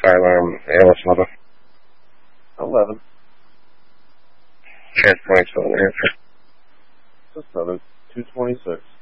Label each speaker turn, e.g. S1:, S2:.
S1: fire alarm, ALS level.
S2: 11.
S1: Transport 7 answer.
S2: So 226.